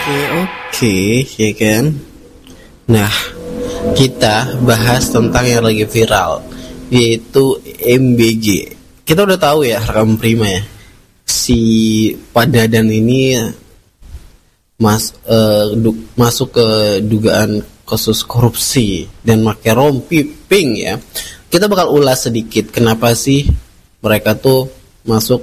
Oke, ya kan. Nah, kita bahas tentang yang lagi viral, yaitu MBG. Kita udah tahu ya rekam prima ya. Si Padadan ini masuk ke dugaan kasus korupsi dan pakai rompi pink ya. Kita bakal ulas sedikit kenapa sih mereka tuh masuk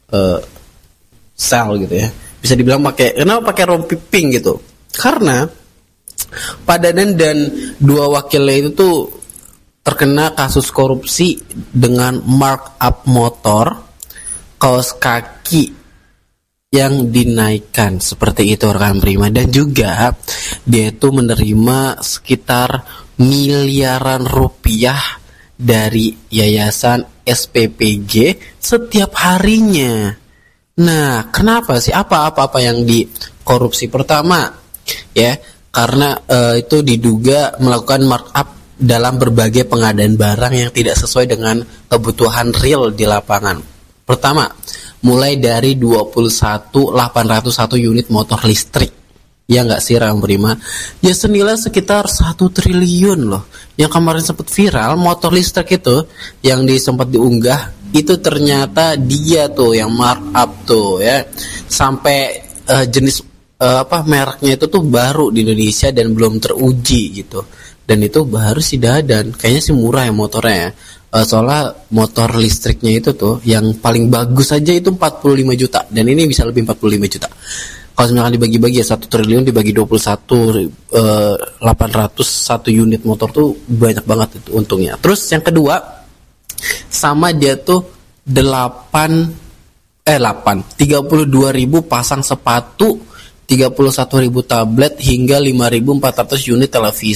sel gitu ya. Bisa dibilang kenapa pakai rompi pink gitu? Karena Padadan dan dua wakilnya itu tuh terkena kasus korupsi dengan markup motor, kaos kaki yang dinaikkan seperti itu rekan prima, dan juga dia itu menerima sekitar miliaran rupiah dari yayasan SPPG setiap harinya. Nah, kenapa sih apa yang dikorupsi? Pertama, ya, karena itu diduga melakukan markup dalam berbagai pengadaan barang yang tidak sesuai dengan kebutuhan real di lapangan. Pertama, mulai dari 21.801 unit motor listrik. Ya nggak sih Ram Prima? Ya senilai sekitar 1 triliun loh. Yang kemarin sempat viral, motor listrik itu yang sempat diunggah, itu ternyata dia tuh yang markup tuh ya. Sampai jenis mereknya itu tuh baru di Indonesia dan belum teruji gitu. Dan itu baru sih dan kayaknya sih murah ya motornya ya. Soalnya motor listriknya itu tuh yang paling bagus aja itu 45 juta dan ini bisa lebih 45 juta. Kalau misalkan dibagi-bagi ya 1 triliun dibagi 801 unit motor tuh banyak banget itu untungnya. Terus yang kedua, sama dia tuh 32.000 pasang sepatu, 31.000 tablet hingga 5.400 unit televisi